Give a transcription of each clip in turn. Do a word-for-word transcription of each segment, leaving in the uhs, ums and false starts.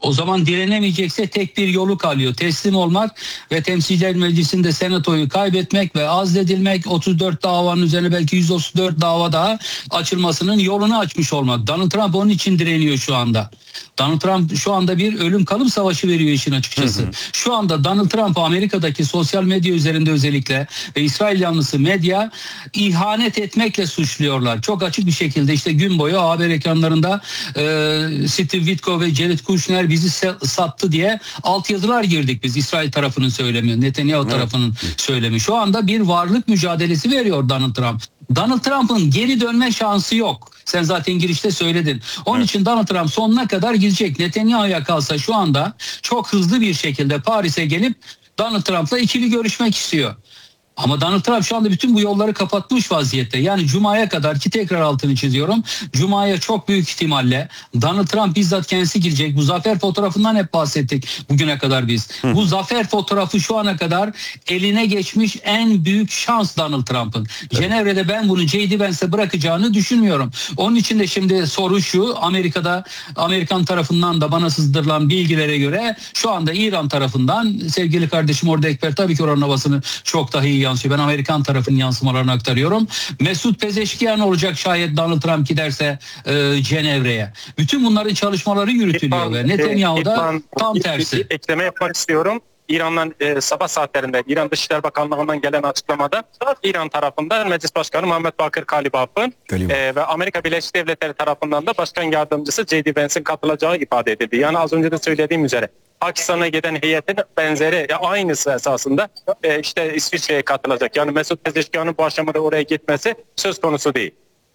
O zaman direnemeyecekse tek bir yolu kalıyor. Teslim olmak ve Temsilciler Meclisi'nde senatoyu kaybetmek ve azledilmek, otuz dört davanın üzerine belki yüz otuz dört dava daha açılmasının yolunu açmış olmak. Donald Trump onun için direniyor şu anda. Donald Trump şu anda bir ölüm kalım savaşı veriyor işin açıkçası. Hı hı. Şu anda Donald Trump Amerika'daki sosyal medya üzerinde özellikle ve İsrail yanlısı medya ihanet etmekle suçluyorlar. Çok açık bir şekilde işte gün boyu haber ekranlarında e, Steve Witkoff ve Jared Kushner bizi sattı diye altyazılar girdik biz. İsrail tarafının söylemi, Netanyahu evet. tarafının söylemi. Şu anda bir varlık mücadelesi veriyor Donald Trump. Donald Trump'ın geri dönme şansı yok. Sen zaten girişte söyledin. Onun evet. için Donald Trump sonuna kadar gidecek. Netanyahu'ya kalsa şu anda çok hızlı bir şekilde Paris'e gelip Donald Trump'la ikili görüşmek istiyor. Ama Donald Trump şu anda bütün bu yolları kapatmış vaziyette. Yani Cuma'ya kadar, ki tekrar altını çiziyorum, Cuma'ya çok büyük ihtimalle Donald Trump bizzat kendisi girecek. Bu zafer fotoğrafından hep bahsettik bugüne kadar biz. Hı. Bu zafer fotoğrafı şu ana kadar eline geçmiş en büyük şans Donald Trump'ın. Evet. Cenevre'de ben bunu J D Vance'e bırakacağını düşünmüyorum. Onun için de şimdi soru şu: Amerika'da, Amerikan tarafından da bana sızdırılan bilgilere göre şu anda İran tarafından, sevgili kardeşim orada Ekber tabii ki oranın havasını çok daha iyi yansıyor. Ben Amerikan tarafının yansımalarını aktarıyorum. Mesut Pezeşkiyan olacak şayet Donald Trump giderse e, Cenevre'ye. Bütün bunların çalışmaları yürütülüyor İkman, ve Netanyahu da İkman, tam tersi. Ekleme yapmak istiyorum. İran'dan e, sabah saatlerinde İran Dışişleri Bakanlığı'ndan gelen açıklamada İran tarafından Meclis Başkanı Muhammed Bakır Kalibaf'ın e, ve Amerika Birleşik Devletleri tarafından da Başkan Yardımcısı J D Vance'in katılacağı ifade edildi. Yani az önce de söylediğim üzere Pakistan'a giden heyetin benzeri, ya aynısı esasında e, işte İsviçre'ye katılacak. Yani Mesut Pezeşkiyan'ın bu aşamada oraya gitmesi söz konusu değil.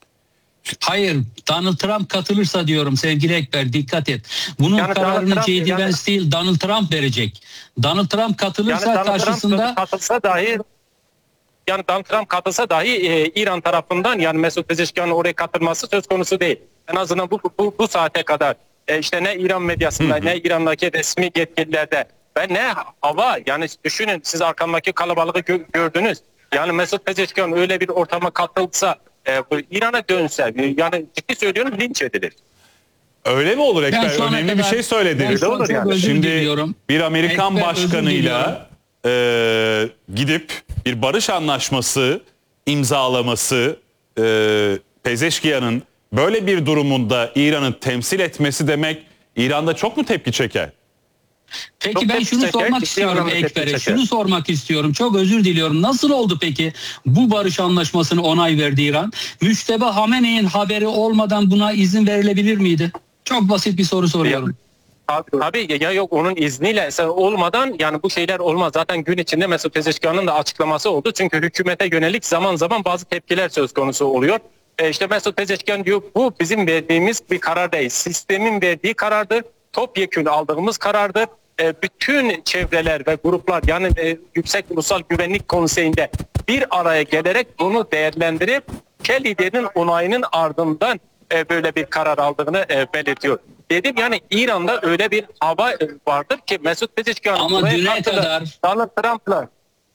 Hayır, Donald Trump katılırsa diyorum sevgili Ekber, dikkat et. Bunun yani kararını J D yani, Vance değil Donald Trump verecek. Donald Trump katılırsa yani Donald karşısında... Trump katılsa dahi, yani Donald Trump katılsa dahi e, İran tarafından yani Mesut Pezeşkiyan'ın oraya katılması söz konusu değil. En azından bu, bu, bu saate kadar e, işte ne İran medyasında hı hı. ne İran'daki resmi yetkililerde ve ne hava, yani düşünün siz arkamdaki kalabalığı gö- gördünüz. Yani Mesut Pezeşkiyan öyle bir ortama katılsa, e, İran'a dönse, yani ciddi söylüyorum, linç edilir. Öyle mi olur Ekber? Önemli kadar, bir şey söylediniz. Olur yani. Şimdi diliyorum. bir Amerikan Ekber, başkanıyla e, gidip bir barış anlaşması imzalaması, e, Pezeşkiyan'ın böyle bir durumunda İran'ı temsil etmesi demek İran'da çok mu tepki çeker? Peki çok ben şunu çeker, sormak istiyorum Ekber'e. Şunu sormak istiyorum. Çok özür diliyorum. Nasıl oldu peki bu barış anlaşmasını onay verdi İran? Müçteba Hamene'nin haberi olmadan buna izin verilebilir miydi? Çok basit bir soru soruyorum. Abi, abi ya yok, onun izniyle olmadan yani bu şeyler olmaz. Zaten gün içinde Mesut Pezeşkiyan'ın da açıklaması oldu. Çünkü hükümete yönelik zaman zaman bazı tepkiler söz konusu oluyor. E işte Mesut Pezeşkiyan diyor bu bizim verdiğimiz bir karar değil. Sistemin verdiği karardır. Topyekün aldığımız karardır. E, bütün çevreler ve gruplar, yani e, Yüksek Ulusal Güvenlik Konseyi'nde bir araya gelerek bunu değerlendirip ülke liderinin onayının ardından e, böyle bir karar aldığını e, belirtiyor. Dedim yani İran'da öyle bir hava e, vardır ki Mesut Pezeşkiyan ama düne kadar Donald Trump'la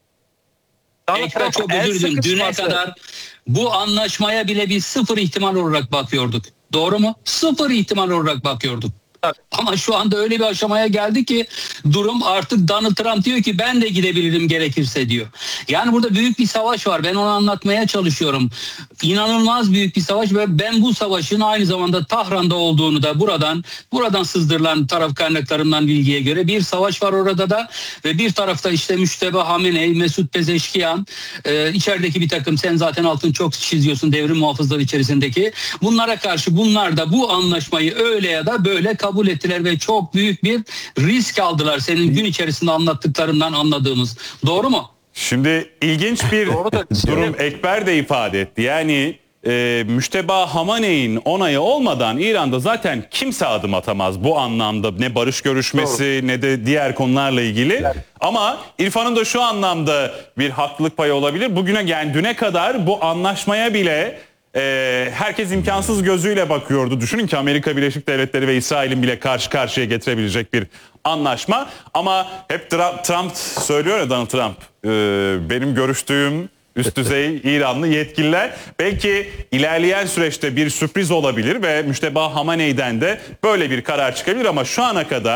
Ekber çok özür dilerim. Düne kadar bu anlaşmaya bile bir sıfır ihtimal olarak bakıyorduk. Doğru mu? Sıfır ihtimal olarak bakıyorduk. Ama şu anda öyle bir aşamaya geldi ki durum artık Donald Trump diyor ki ben de gidebilirim gerekirse diyor. Yani burada büyük bir savaş var. Ben onu anlatmaya çalışıyorum. İnanılmaz büyük bir savaş ve ben bu savaşın aynı zamanda Tahran'da olduğunu da buradan buradan sızdırılan taraf kaynaklarından bilgiye göre bir savaş var orada da ve bir tarafta işte Müçteba Hamenei, Mesut Pezeşkiyan, e, içerideki bir takım, sen zaten altını çok çiziyorsun devrim muhafızları içerisindeki. Bunlara karşı bunlar da bu anlaşmayı öyle ya da böyle kabul ettiler ve çok büyük bir risk aldılar senin gün içerisinde anlattıklarından anladığımız. Doğru mu? Şimdi ilginç bir durum Ekber de ifade etti. Yani e, Müçteba Hamenei'nin onayı olmadan İran'da zaten kimse adım atamaz bu anlamda. Ne barış görüşmesi Doğru. ne de diğer konularla ilgili. Evet. Ama İrfan'ın da şu anlamda bir haklılık payı olabilir. Bugüne, yani düne kadar bu anlaşmaya bile Ee, herkes imkansız gözüyle bakıyordu. Düşünün ki Amerika Birleşik Devletleri ve İsrail'in bile karşı karşıya getirebilecek bir anlaşma. Ama hep Trump söylüyor ya, Donald Trump, e, benim görüştüğüm üst düzey İranlı yetkililer, belki ilerleyen süreçte bir sürpriz olabilir ve Müçteba Hamenei'den de böyle bir karar çıkabilir ama şu ana kadar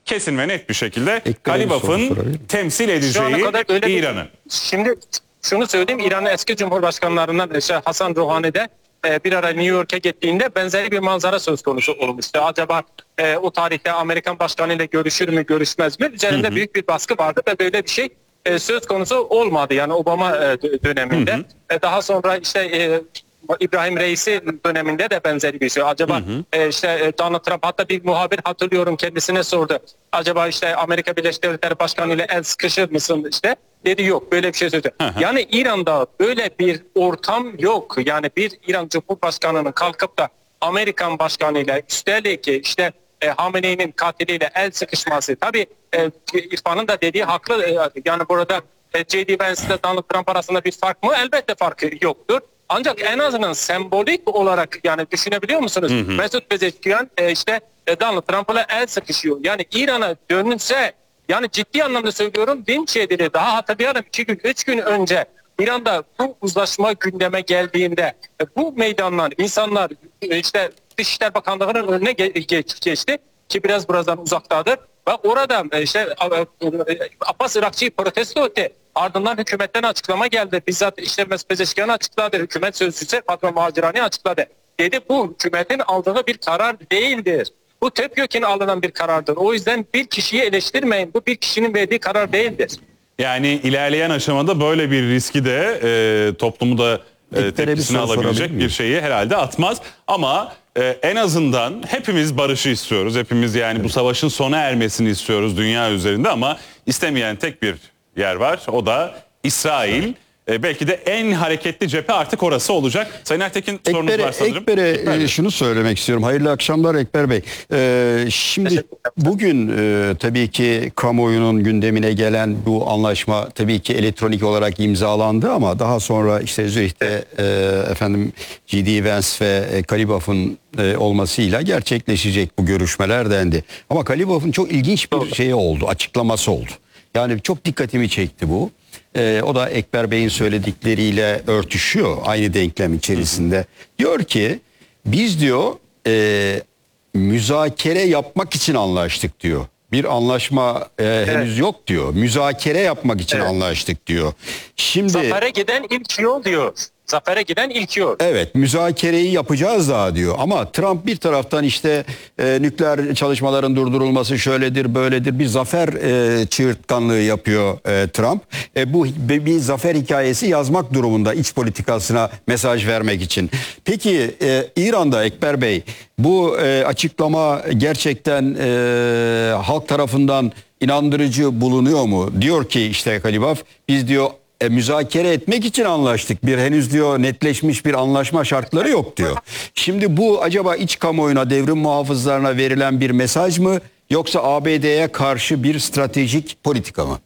kesin ve net bir şekilde Ekber'e Kalibaf'ın temsil edeceği İran'ı. Şimdi şunu söyleyeyim, İran'ın eski cumhurbaşkanlarından işte Hasan Rouhani de e, bir ara New York'a gittiğinde benzeri bir manzara söz konusu olmuştu. Acaba e, o tarihte Amerikan başkanı ile görüşür mü görüşmez mi? Üzerinde hı hı. büyük bir baskı vardı ve böyle bir şey e, söz konusu olmadı. Yani Obama e, döneminde. Hı hı. E, daha sonra işte e, İbrahim Reis'i döneminde de benzeri bir şey. Acaba hı hı. E, işte e, Donald Trump, hatta bir muhabir hatırlıyorum kendisine sordu. Acaba işte Amerika Birleşik Devletleri Başkanı ile el sıkışır mısın işte? Dedi yok, böyle bir şey söyledi. Hı hı. Yani İran'da böyle bir ortam yok. Yani bir İran Cumhurbaşkanı'nın kalkıp da Amerikan Başkanı ile üstelik işte e, Hamenei'nin katiliyle el sıkışması. Tabii e, İrfan'ın da dediği haklı. E, yani burada e, J D Vance ile Donald Trump arasında bir fark mı? Elbette farkı yoktur. Ancak en azından sembolik olarak yani düşünebiliyor musunuz? Hı hı. Mesut Pezeshkian e, işte e, Donald Trump'la el sıkışıyor. Yani İran'a dönülse, yani ciddi anlamda söylüyorum, linç edildi. Daha hatırlayalım, iki gün, üç gün önce İran'da bu uzlaşma gündeme geldiğinde e, bu meydanlar insanlar e, işte Dışişler Bakanlığı'nın önüne ge- geç, geçti ki biraz buradan uzaktadır. Ve orada e, işte e, Abbas Irakçı'yı protesto etti. Ardından hükümetten açıklama geldi. Bizzat işte Mesut Pezeshkian açıkladı. Hükümet sözcüsü Fatma Mahcirani açıkladı. Dedi bu hükümetin aldığı bir karar değildir. Bu topyekun alınan bir karardır. O yüzden bir kişiyi eleştirmeyin. Bu bir kişinin verdiği karar değildir. Yani ilerleyen aşamada böyle bir riski de e, toplumu da e, tepkisini alabilecek bir şeyi herhalde atmaz. Ama e, en azından hepimiz barışı istiyoruz. Hepimiz yani evet. bu savaşın sona ermesini istiyoruz dünya üzerinde, ama istemeyen tek bir yer var. O da İsrail. E, belki de en hareketli cephe artık orası olacak. Sayın Ertekin, sorunuz Ekber'e, var sanırım. Ekber'e Ekber e, şunu söylemek istiyorum. Hayırlı akşamlar Ekber Bey. E, şimdi bugün e, tabii ki kamuoyunun gündemine gelen bu anlaşma tabii ki elektronik olarak imzalandı, ama daha sonra işte Zürih'te e, efendim J D Vance ve e, Kalibaf'ın e, olmasıyla gerçekleşecek bu görüşmeler dendi. Ama Kalibaf'ın çok ilginç bir şeyi oldu, açıklaması oldu. Yani çok dikkatimi çekti bu. Ee, o da Ekber Bey'in söyledikleriyle örtüşüyor aynı denklem içerisinde. Hı hı. Diyor ki biz diyor e, müzakere yapmak için anlaştık diyor. Bir anlaşma e, evet. henüz yok diyor. Müzakere yapmak için evet. anlaştık diyor. Şimdi zafere giden ilk yol diyor. Zafere giden ilk yol. Evet, müzakereyi yapacağız daha diyor. Ama Trump bir taraftan işte e, nükleer çalışmaların durdurulması şöyledir böyledir, bir zafer e, çığırtkanlığı yapıyor e, Trump. E, bu bir, bir zafer hikayesi yazmak durumunda iç politikasına mesaj vermek için. Peki e, İran'da Ekber Bey bu e, açıklama gerçekten e, halk tarafından inandırıcı bulunuyor mu? Diyor ki işte Kalibaf, biz diyor E, müzakere etmek için anlaştık. Bir henüz diyor netleşmiş bir anlaşma şartları yok diyor. Şimdi bu acaba iç kamuoyuna, devrim muhafızlarına verilen bir mesaj mı, yoksa A B D'ye karşı bir stratejik politika mı?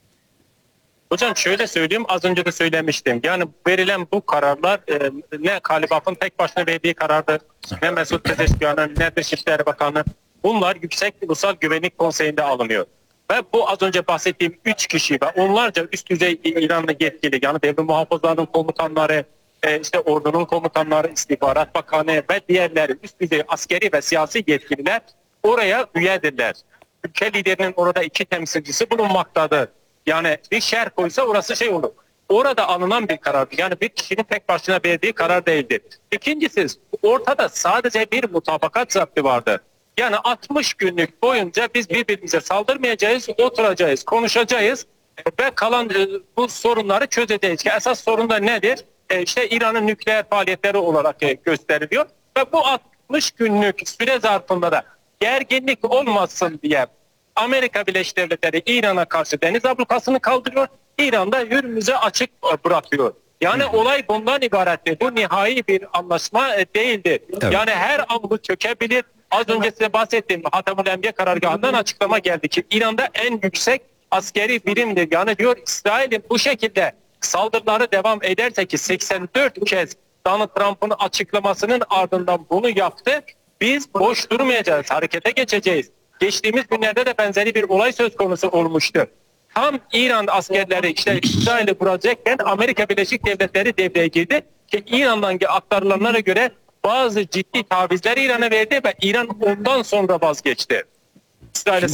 Hocam şöyle söyleyeyim, az önce de söylemiştim. Yani verilen bu kararlar e, ne Kalibaf'ın tek başına verdiği karardı, ne Mesut Pezeshkian'ın, ne Dışişleri Bakanı. Bunlar Yüksek Ulusal Güvenlik Konseyi'nde alınıyor. Ve bu az önce bahsettiğim üç kişi ve onlarca üst düzey İranlı yetkili, yani devrim muhafızlarının komutanları, e, işte ordunun komutanları, istihbarat bakanı ve diğerleri, üst düzey askeri ve siyasi yetkililer oraya üyedirler. Ülke liderinin orada iki temsilcisi bulunmaktadır. Yani bir şer koysa orası şey olur. Orada alınan bir karardır. Yani bir kişinin tek başına verdiği karar değildir. İkincisi, ortada sadece bir mutabakat zaptı vardır. Yani altmış günlük boyunca biz birbirimize saldırmayacağız, oturacağız, konuşacağız ve kalan e, bu sorunları çözeceğiz. Ki esas sorun da nedir? E, işte İran'ın nükleer faaliyetleri olarak e, gösteriliyor. Ve bu altmış günlük süre zarfında da gerginlik olmasın diye Amerika Birleşik Devletleri İran'a karşı deniz ablukasını kaldırıyor. İran'da Hürmüz'e açık bırakıyor. Yani olay bundan ibarettir. Bu nihai bir anlaşma değildir. Evet. Yani her an bu çökebilir. Az önce size bahsettiğim Hatemül Enbiya karargahından açıklama geldi ki İran'da en yüksek askeri birimdir. Yani diyor İsrail'in bu şekilde saldırıları devam ederse, ki seksen dört kez Donald Trump'ın açıklamasının ardından bunu yaptı. Biz boş durmayacağız, harekete geçeceğiz. Geçtiğimiz günlerde de benzeri bir olay söz konusu olmuştu. Tam İran askerleri işte İsrail'i vuracakken Amerika Birleşik Devletleri devreye girdi ki İran'dan aktarılanlara göre bazı ciddi tavizler İran'a verdi ve İran ondan sonra vazgeçti. İsrail'e